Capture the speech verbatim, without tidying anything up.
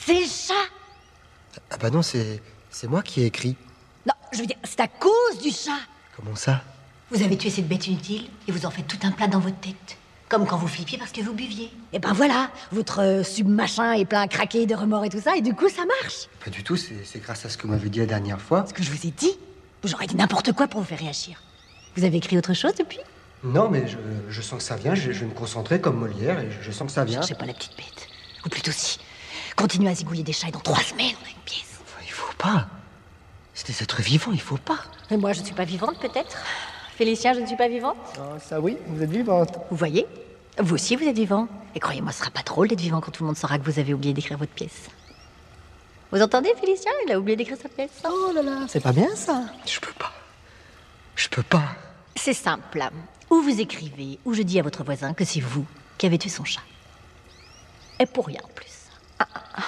C'est le chat. Ah bah non, c'est c'est moi qui ai écrit. Non, je veux dire, c'est à cause du chat. Comment ça? Vous avez tué cette bête inutile et vous en faites tout un plat dans votre tête. Comme quand vous flippiez parce que vous buviez. Et ben voilà, votre euh, sub-machin est plein à craquer de remords et tout ça, et du coup ça marche. Pas du tout, c'est c'est grâce à ce que vous m'avez dit la dernière fois. Ce que je vous ai dit, j'aurais dit n'importe quoi pour vous faire réagir. Vous avez écrit autre chose depuis? Non, mais je, je sens que ça vient, je, je vais me concentrer comme Molière et je, je sens que ça vient. Cherchez pas la petite bête. Ou plutôt si. Continuez à zigouiller des chats et dans trois semaines, on a une pièce. Enfin, il faut pas. C'est des êtres vivants, il faut pas. Et moi, je ne suis pas vivante, peut-être? Félicien, je ne suis pas vivante? Oh, ça oui, vous êtes vivante. Vous voyez? Vous aussi, vous êtes vivant. Et croyez-moi, ce sera pas drôle d'être vivant quand tout le monde saura que vous avez oublié d'écrire votre pièce. Vous entendez, Félicien? Il a oublié d'écrire sa pièce. Oh là là, c'est pas bien ça. Je peux pas. Je peux pas. C'est simple. Ou vous écrivez, ou je dis à votre voisin que c'est vous qui avez tué son chat. Et pour rien en plus.